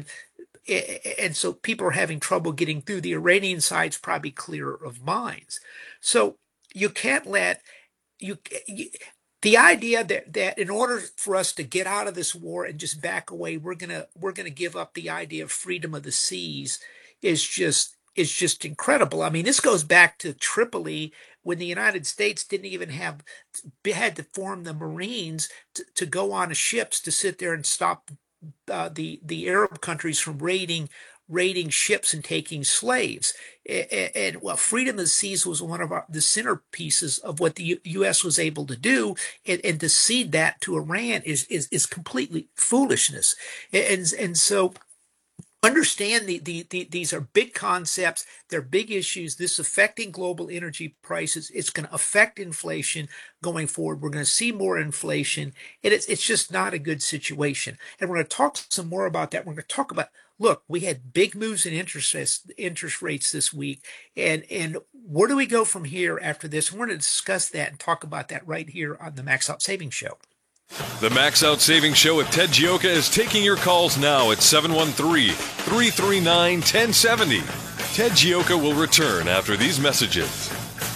And so people are having trouble getting through. The Iranian side's probably clearer of mines. So you can't let you, you the idea that, that in order for us to get out of this war and just back away, we're gonna we're gonna give up the idea of freedom of the seas is just is just incredible. I mean, this goes back to Tripoli when the United States didn't even have had to form the Marines to, to go on ships to sit there and stop Uh, the the Arab countries from raiding raiding ships and taking slaves. And, and well, freedom of the seas was one of our, the centerpieces of what the U, U.S. was able to do, and, and to cede that to Iran is is is completely foolishness. And and so. Understand the, the, the, these are big concepts. They're big issues. This is affecting global energy prices. It's going to affect inflation going forward. We're going to see more inflation. And it's, it's just not a good situation. And we're going to talk some more about that. We're going to talk about, look, we had big moves in interest rates, interest rates this week. And, and where do we go from here after this? We're going to discuss that and talk about that right here on the Max Out Savings Show. The Max Out Savings Show with Ted Gioka is taking your calls now at seven one three, three three nine, one zero seven zero. Ted Gioka will return after these messages.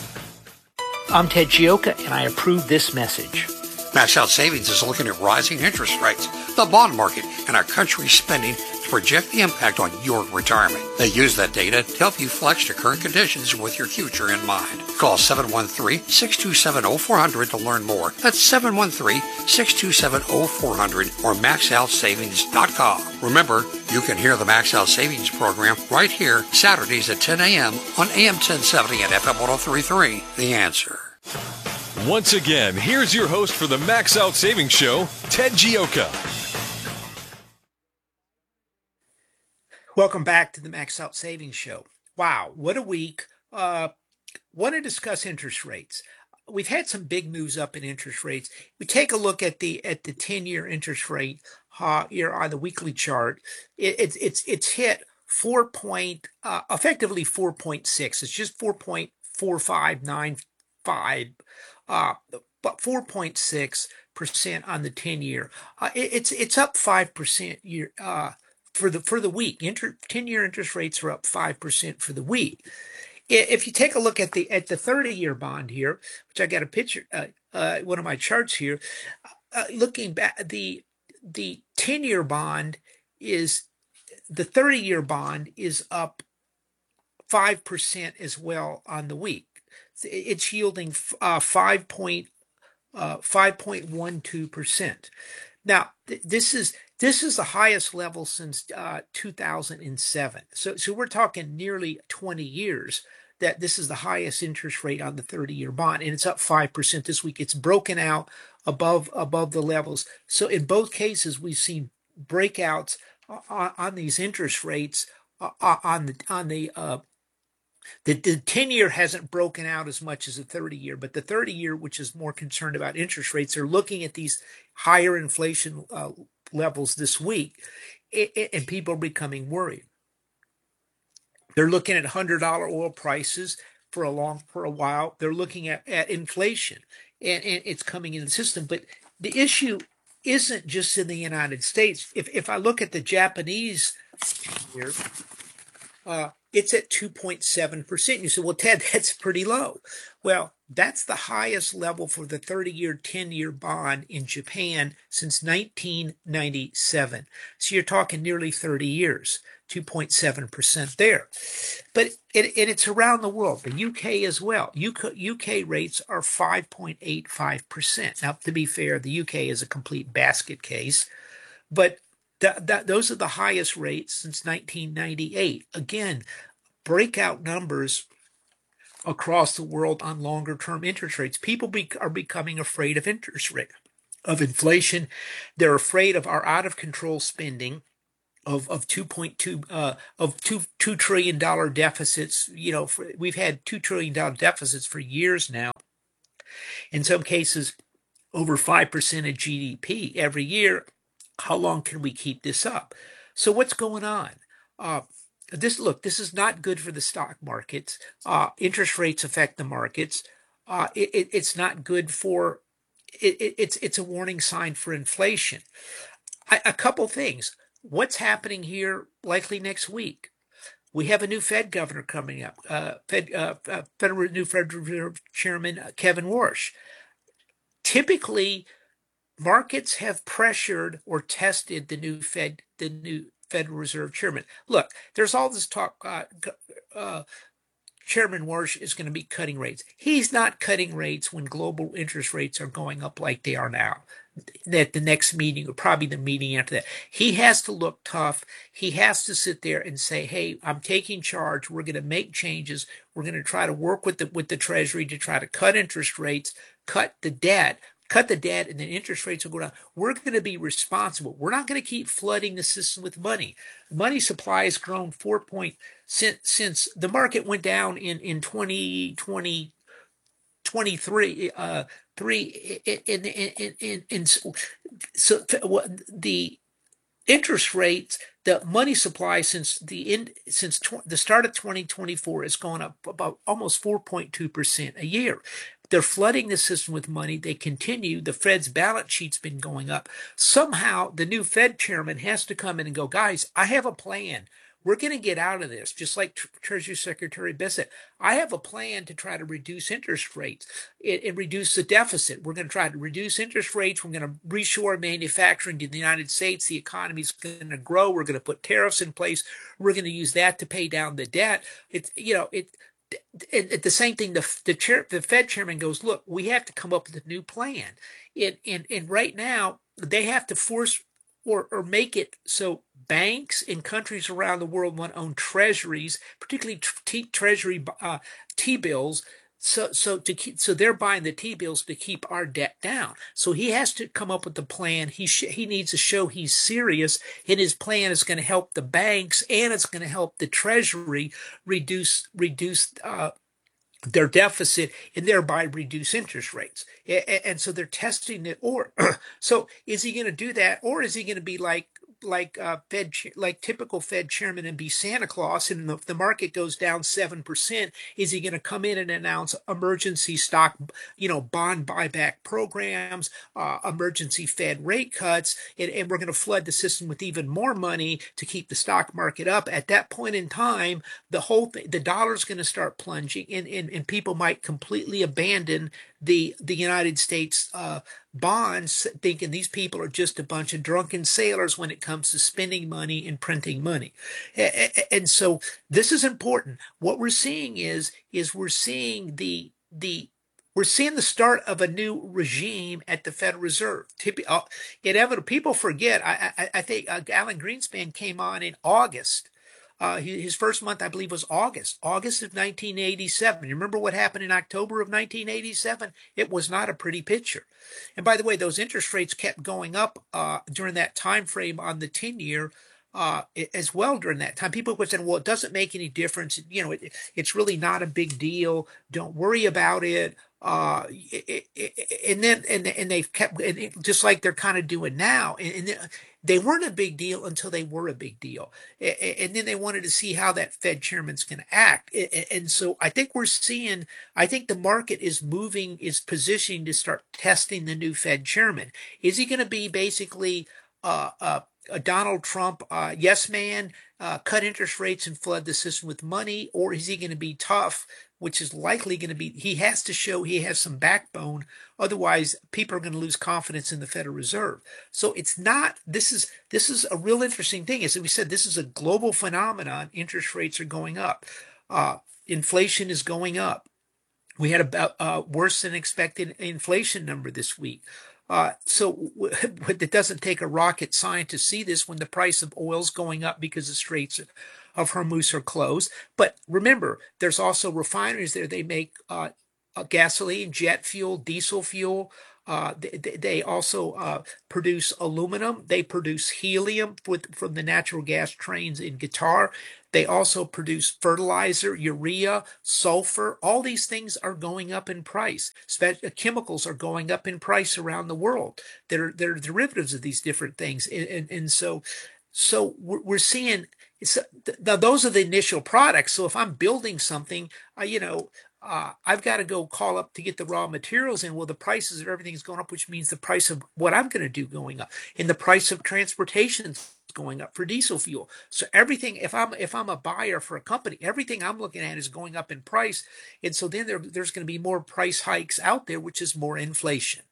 I'm Ted Gioka, and I approve this message. Max Out Savings is looking at rising interest rates, the bond market, and our country's spending to project the impact on your retirement. They use that data to help you flex to current conditions with your future in mind. Call seven one three, six two seven, zero four zero zero to learn more. That's seven one three, six two seven, zero four zero zero or max out savings dot com. Remember, you can hear the Max Out Savings program right here Saturdays at ten a.m. on A M ten seventy and F M ten thirty-three. The Answer. Once again, here's your host for the Max Out Savings Show, Ted Gioka. Welcome back to the Max Out Savings Show. Wow, what a week. Uh, want to discuss interest rates. We've had some big moves up in interest rates. We take a look at the at the ten-year interest rate uh, here on the weekly chart. It, it's it's it's hit four point uh, effectively four point six. It's just four point four five nine five. Uh, but four point six percent on the ten-year. Uh, it, it's it's up five percent year uh, for the for the week. Inter, ten-year interest rates are up five percent for the week. If you take a look at the at the thirty-year bond here, which I got a picture, uh, uh, one of my charts here, uh, looking back, the the ten-year bond is the thirty-year bond is up five percent as well on the week. It's yielding uh, five point one two percent. Now, th- this is this is the highest level since uh, two thousand seven. So, so we're talking nearly twenty years that this is the highest interest rate on the thirty-year bond, and it's up five percent this week. It's broken out above above the levels. So, in both cases, we've seen breakouts on, on these interest rates uh, on the on the uh, The, the ten-year hasn't broken out as much as the thirty-year, but the thirty-year, which is more concerned about interest rates, are looking at these higher inflation uh, levels this week, and people are becoming worried. They're looking at one hundred dollars oil prices for a long for a while. They're looking at, at inflation, and, and it's coming in the system. But the issue isn't just in the United States. If if I look at the Japanese here, uh, it's at two point seven percent. You say, well, Ted, that's pretty low. Well, that's the highest level for the thirty-year, ten-year bond in Japan since nineteen ninety-seven. So you're talking nearly thirty years, two point seven percent there. But it, and it's around the world, the U K as well. U K, U K rates are five point eight five percent. Now, to be fair, the U K is a complete basket case. But That, that those are the highest rates since nineteen ninety-eight. Again, breakout numbers across the world on longer term interest rates. People be, are becoming afraid of interest rate, of inflation. They're afraid of our out of control spending, of of two point two uh, of two two trillion dollar deficits. You know, for, we've had two trillion dollar deficits for years now. In some cases, over five percent of G D P every year. How long can we keep this up? So what's going on? Uh, this look, this is not good for the stock markets. Uh, interest rates affect the markets. Uh, it, it, it's not good for. It, it, it's it's a warning sign for inflation. I, a couple things. What's happening here? Likely next week, we have a new Fed governor coming up. Uh, Fed uh, uh, Federal new Federal Reserve Chairman uh, Kevin Warsh. Typically, markets have pressured or tested the new Fed, the new Federal Reserve Chairman. Look, there's all this talk. Uh, uh, Chairman Warsh is going to be cutting rates. He's not cutting rates when global interest rates are going up like they are now. At the next meeting, or probably the meeting after that, he has to look tough. He has to sit there and say, "Hey, I'm taking charge. We're going to make changes. We're going to try to work with the with the Treasury to try to cut interest rates, cut the debt." Cut the debt, and then interest rates will go down. We're going to be responsible. We're not going to keep flooding the system with money. Money supply has grown four point since since the market went down in in twenty twenty, twenty-three. Uh, three in in in, in, in so the interest rates, the money supply since the end since tw- the start of twenty twenty-four has gone up about almost four point two percent a year. They're flooding the system with money. They continue. The Fed's balance sheet's been going up. Somehow, the new Fed chairman has to come in and go, guys, I have a plan. We're going to get out of this, just like Treasury Secretary Bissett. I have a plan to try to reduce interest rates and, and reduce the deficit. We're going to try to reduce interest rates. We're going to reshore manufacturing to the United States. The economy is going to grow. We're going to put tariffs in place. We're going to use that to pay down the debt. It's, you know, it. And the same thing, the the, chair, the Fed chairman goes, look, we have to come up with a new plan. And, and, and right now, they have to force or, or make it so banks in countries around the world want to own treasuries, particularly t- treasury uh, T-bills. So so to keep so they're buying the T-bills to keep our debt down. So he has to come up with a plan. He sh- he needs to show he's serious, and his plan is going to help the banks and it's going to help the Treasury reduce reduce uh, their deficit and thereby reduce interest rates. And, and so they're testing it. Or so is he going to do that, or is he going to be like? like uh, Fed, like typical Fed chairman and be Santa Claus, and if the market goes down seven percent, is he going to come in and announce emergency stock, you know, bond buyback programs, uh, emergency Fed rate cuts, and, and we're going to flood the system with even more money to keep the stock market up? At that point in time, the whole thing, the dollar's going to start plunging, and, and, and people might completely abandon the the United States uh, bonds, thinking these people are just a bunch of drunken sailors when it comes to spending money and printing money. And so this is important. What we're seeing is is we're seeing the the we're seeing the start of a new regime at the Federal Reserve. Inevitable. People forget. I I, I think uh, Alan Greenspan came on in August. Uh, his first month, I believe, was August, August of nineteen eighty-seven. You remember what happened in October of nineteen eighty-seven? It was not a pretty picture. And by the way, those interest rates kept going up uh, during that time frame on the ten-year uh, as well during that time. People were saying, well, it doesn't make any difference. You know, it, it's really not a big deal. Don't worry about it. Uh, it, it, and then and and they've kept and it, just like they're kind of doing now, and, and they weren't a big deal until they were a big deal, and, and then they wanted to see how that Fed chairman's going to act, and, and so I think we're seeing. I think the market is moving, is positioning to start testing the new Fed chairman. Is he going to be basically uh, uh, a Donald Trump uh, yes man, uh, cut interest rates and flood the system with money, or is he going to be tough? Which is likely going to be, he has to show he has some backbone. Otherwise, people are going to lose confidence in the Federal Reserve. So it's not, this is this is a real interesting thing. As we said, this is a global phenomenon. Interest rates are going up. Uh, inflation is going up. We had about uh, worse than expected inflation number this week. Uh, so w- it doesn't take a rocket scientist to see this when the price of oil is going up because the Straits of Hormuz are closed. But remember, there's also refineries there. They make uh, uh, gasoline, jet fuel, diesel fuel. Uh, they, they also uh, produce aluminum. They produce helium with, from the natural gas trains in Qatar. They also produce fertilizer, urea, sulfur. All these things are going up in price. Spe- chemicals are going up in price around the world. They're, they're derivatives of these different things. And, and, and so, so we're, we're seeing, it's, th- those are the initial products. So if I'm building something, uh, you know, Uh, I've got to go call up to get the raw materials in. Well, the prices of everything's going up, which means the price of what I'm going to do going up, and the price of transportation is going up for diesel fuel. So everything, if I'm if I'm a buyer for a company, everything I'm looking at is going up in price, and so then there, there's going to be more price hikes out there, which is more inflation.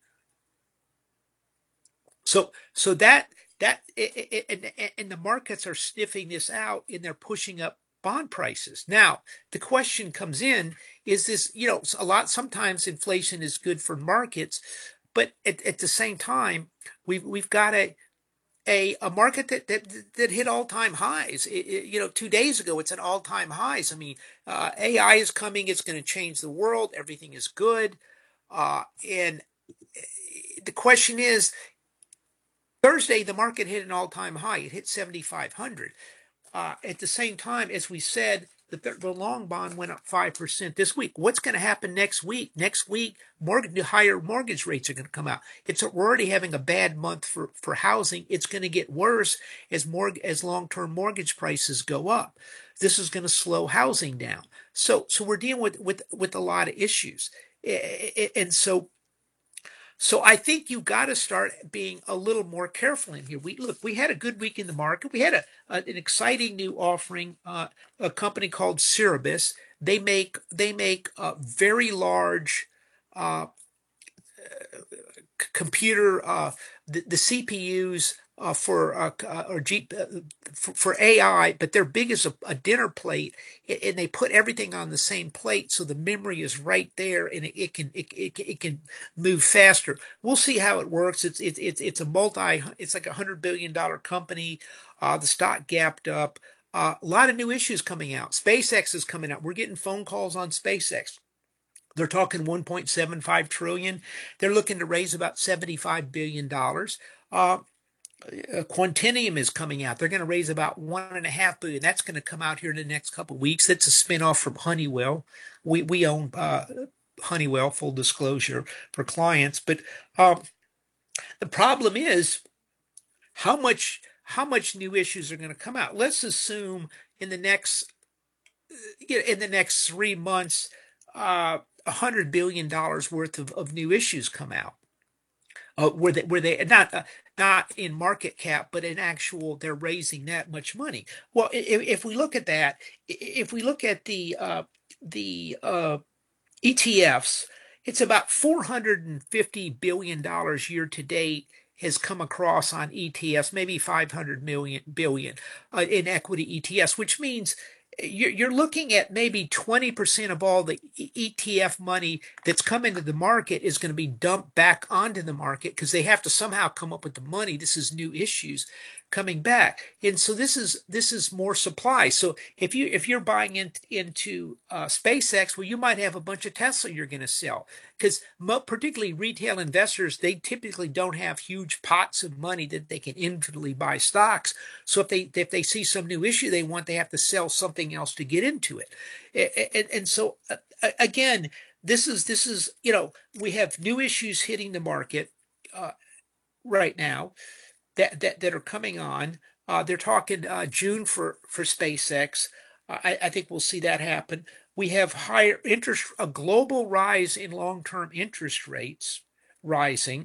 So so that that and, and the markets are sniffing this out, and they're pushing up bond prices. Now, the question comes in, is this, you know, a lot, sometimes inflation is good for markets, but at, at the same time, we've, we've got a, a, a market that, that, that hit all time highs. It, it, you know, two days ago, it's at all time highs. I mean, uh, A I is coming. It's going to change the world. Everything is good. Uh, and the question is, Thursday, the market hit an all time high. It hit seventy-five hundred. Uh, at the same time, as we said, the, the long bond went up five percent this week. What's going to happen next week? Next week, mortgage, higher mortgage rates are going to come out. It's we're already having a bad month for, for housing. It's going to get worse as more as long-term mortgage prices go up. This is going to slow housing down. So so we're dealing with with, with a lot of issues. And so So I think you got to start being a little more careful in here. We look, we had a good week in the market. We had a, a an exciting new offering, uh, a company called Cerebus. They make they make a very large uh, c- computer uh, the, the C P Us uh, for uh, uh, or G, uh, for, for A I, but they're big as a, a dinner plate, and they put everything on the same plate, so the memory is right there, and it, it can it, it it can move faster. We'll see how it works. It's it's it's it's a multi. It's like a hundred billion dollar company. Uh, the stock gapped up. Uh, a lot of new issues coming out. SpaceX is coming out. We're getting phone calls on SpaceX. They're talking one point seven five trillion. They're looking to raise about seventy-five billion dollars. Uh, Quantinuum is coming out. They're going to raise about one and a half billion. That's going to come out here in the next couple of weeks. That's a spinoff from Honeywell. We we own uh, Honeywell, full disclosure for clients. But um, the problem is how much how much new issues are going to come out. Let's assume in the next in the next three months, uh, a hundred billion dollars worth of, of new issues come out. Uh, where they where they not uh, not in market cap, but in actual they're raising that much money. Well, if, if we look at that, if we look at the uh, the uh, E T Fs, it's about four hundred fifty billion dollars year to date has come across on E T Fs, maybe five hundred million billion uh, in equity E T Fs, which means you're looking at maybe twenty percent of all the E T F money that's come into the market is going to be dumped back onto the market because they have to somehow come up with the money. This is new issues coming back. And so this is this is more supply. So if you if you're buying in, into uh, SpaceX, well, you might have a bunch of Tesla you're going to sell because particularly retail investors, they typically don't have huge pots of money that they can infinitely buy stocks. So if they if they see some new issue they want, they have to sell something else to get into it. And, and, and so uh, again, this is this is you know we have new issues hitting the market uh, right now. That, that that are coming on. Uh, they're talking uh, June for for SpaceX. Uh, I, I think we'll see that happen. We have higher interest, a global rise in long-term interest rates rising,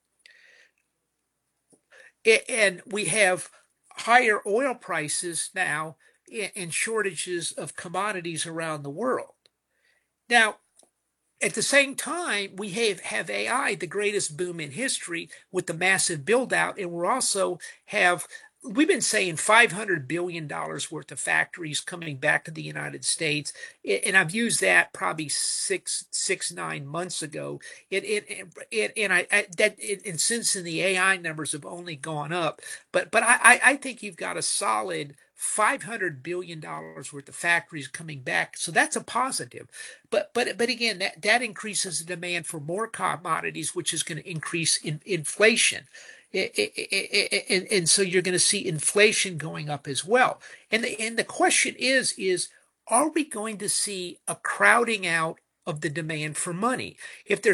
and we have higher oil prices now and shortages of commodities around the world. Now, at the same time, we have, have A I, the greatest boom in history with the massive build out, and we also have we've been saying five hundred billion dollars worth of factories coming back to the United States. And I've used that probably six, six, nine months ago. It, it, it and I, I that, it, and since then the A I numbers have only gone up, but, but I, I think you've got a solid five hundred billion dollars worth of factories coming back. So that's a positive. But, but, but again, that, that increases the demand for more commodities, which is going to increase in, inflation. And, and so you're going to see inflation going up as well. And the, and the question is, is are we going to see a crowding out of the demand for money? If there's